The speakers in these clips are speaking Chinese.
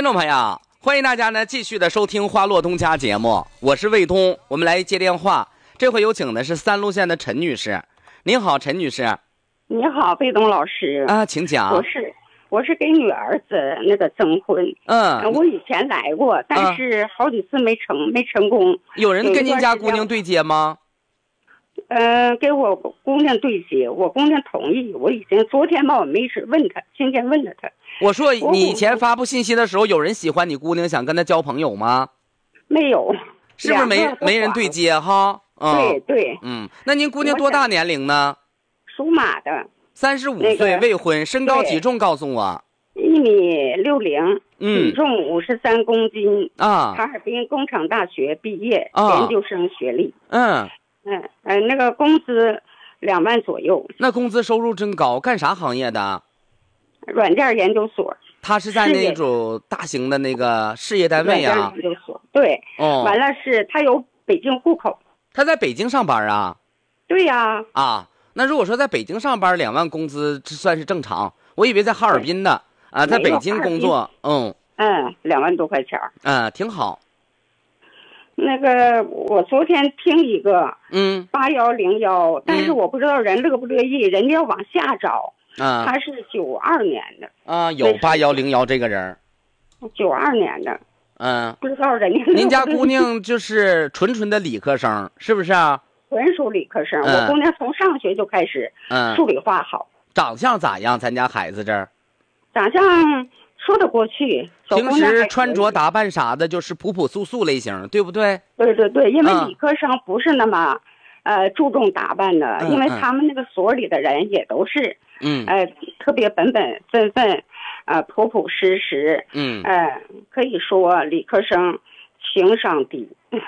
听众朋友，欢迎大家呢继续的收听花落东家节目，我是卫东。我们来接电话，这回有请的是三路县的陈女士。您好，陈女士。 你好，卫东老师啊，请讲。 我是给女儿子那个征婚。我以前来过，但是好几次没成功。 有人跟您家姑娘对接吗？ 给我姑娘对接，我姑娘同意。我已经昨天吧，我没事问她，今天问了她。 我说你以前发布信息的时候，有人喜欢你姑娘，想跟她交朋友吗？ 没有。 是不是没人对接哈？ 对。 那您姑娘多大年龄呢？ 属马的。 35岁，未婚，身高体重告诉我。 1.60米，体重53公斤啊。 哈尔滨工厂大学毕业，研究生学历。那个工资2万左右。 那工资收入真高，干啥行业的？ 软件研究所。 他是在那种大型的那个事业单位啊。 软件研究所，对。完了他有北京户口。 他在北京上班啊？ 对呀。 那如果说在北京上班2万工资，这算是正常。我以为在哈尔滨的啊，在北京工作。2 万多块钱。 挺好。 那个我昨天听一个8101，但是我不知道人乐不乐意，人家要往下找。他是92年的。 有8101这个人。 92年的。不知道人家。 您家姑娘就是纯的理科生，是不是啊？ 纯属理科生。我姑娘从上学就开始数理化好。 长相咋样？咱家孩子这儿长相说得过去， 平时穿着打扮啥的就是朴素类型，对不对？ 对，因为理科生不是那么注重打扮的，因为他们那个所里的人也都是特别本分朴实。可以说理科生情商低。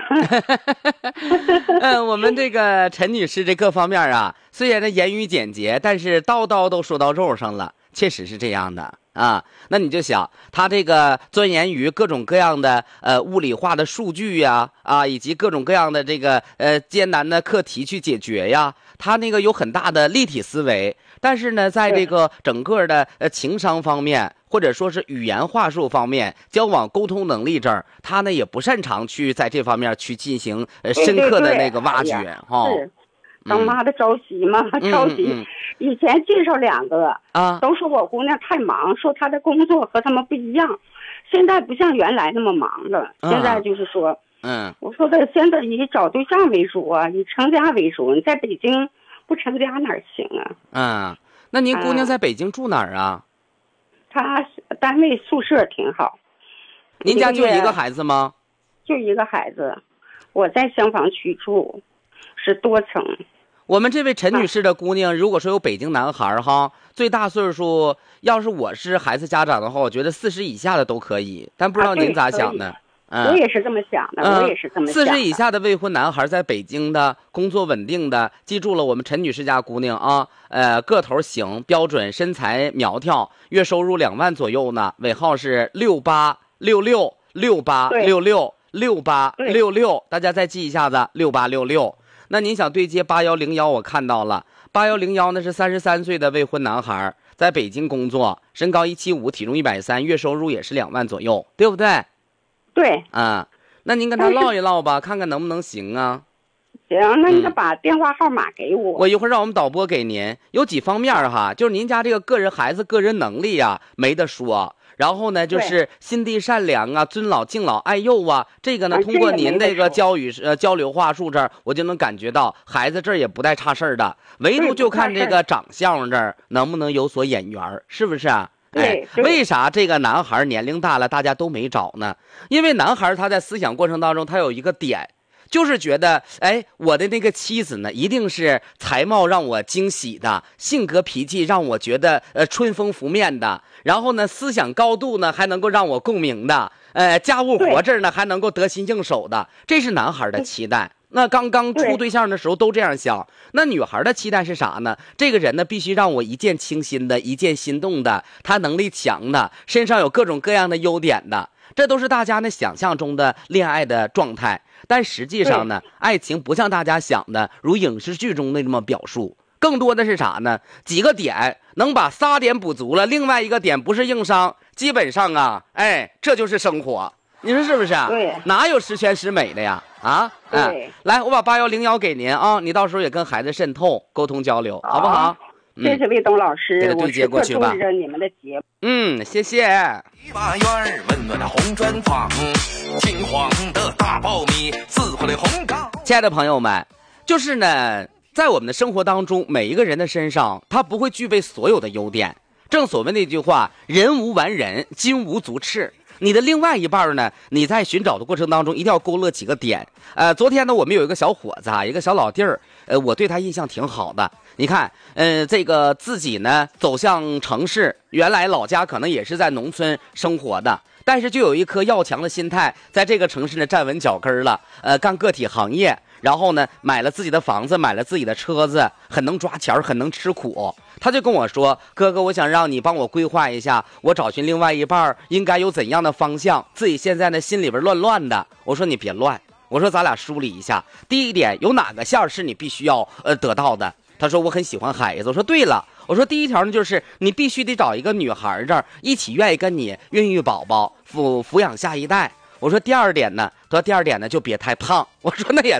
我们这个陈女士这各方面啊，虽然呢言语简洁，但是刀都说到肉上了，确实是这样的啊。那你就想，她这个钻研于各种各样的物理化的数据呀，以及各种各样的这个艰难的课题去解决呀，她那个有很大的立体思维。但是呢，在这个整个的情商方面，或者说是语言话术方面，交往沟通能力这儿，他呢也不擅长去在这方面去进行深刻的那个挖掘哈。 是，当妈的着急嘛，着急。以前介绍2个都说我姑娘太忙，说她的工作和他们不一样。现在不像原来那么忙了，现在就是说，我说的现在以找对象为主啊，以成家为主。你在北京不成家哪行啊？ 那您姑娘在北京住哪儿啊？ 她单位宿舍挺好。 您家就一个孩子吗？ 就一个孩子，我在厢房区住，是多层。 我们这位陈女士的姑娘，如果说有北京男孩哈，最大岁数，要是我是孩子家长的话，我觉得40以下的都可以，但不知道您咋想的？ 我也是这么想的，我也是这么想的。 40以下的未婚男孩在北京的工作稳定的，记住了，我们陈女士家姑娘啊，个头行，标准，身材苗条，月收入2万左右呢，尾号是686668666866，大家再记一下子6866。那您想对接8101，我看到了8101呢是33岁的未婚男孩，在北京工作，身高175，体重130，月收入也是2万左右，对不对？ 对。 那您跟他唠一唠吧，看看能不能行啊。 行，那你把电话号码给我。 我一会儿让我们导播给您。有几方面哈，就是您家这个孩子个人能力啊没得说，然后呢就是心地善良啊，尊老敬老爱幼啊，这个呢通过您那个交流话术这儿，我就能感觉到孩子这儿也不带差事儿的，唯独就看这个长相这儿能不能有所眼缘，是不是啊？为啥这个男孩年龄大了大家都没找呢？因为男孩他在思想过程当中他有一个点，就是觉得我的那个妻子呢一定是才貌让我惊喜的，性格脾气让我觉得春风拂面的，然后呢思想高度呢还能够让我共鸣的，家务活这儿呢还能够得心应手的，这是男孩的期待。那刚处对象的时候都这样想。那女孩的期待是啥呢？这个人呢必须让我一见倾心的，一见心动的，他能力强的，身上有各种各样的优点的，这都是大家呢想象中的恋爱的状态。但实际上呢，爱情不像大家想的如影视剧中那么表述更多的是啥呢？几个点能把仨点补足了，另外一个点不是硬伤，基本上啊，哎，这就是生活。你说是不是啊？ 对， 哪有十全十美的呀？啊， 对， 来，我把8101给您啊，你到时候也跟孩子渗透沟通交流，好不好？ 谢谢卫东老师， 给他对接过去吧。 我时刻注意着你们的节目。谢谢。 一把院温暖的红砖房，金黄的大苞米，紫红的红糕。 亲爱的朋友们，就是呢，在我们的生活当中，每一个人的身上，他不会具备所有的优点。正所谓那句话，人无完人，金无足赤。你的另外一半呢，你在寻找的过程当中一定要勾勒几个点。昨天呢，我们有一个小伙子啊，一个小老弟儿，我对他印象挺好的。你看，这个自己呢走向城市，原来老家可能也是在农村生活的，但是就有一颗要强的心态，在这个城市呢站稳脚跟了，干个体行业，然后呢买了自己的房子，买了自己的车子，很能抓钱，很能吃苦。他就跟我说，哥哥，我想让你帮我规划一下，我找寻另外一半应该有怎样的方向，自己现在呢心里边乱乱的。我说你别乱，我说咱俩梳理一下，第一点有哪个线是你必须要得到的。他说我很喜欢孩子。我说对了，我说第一条呢就是你必须得找一个女孩这儿一起愿意跟你孕育宝宝，抚养下一代。我说第二点呢，第二点呢就别太胖。我说那也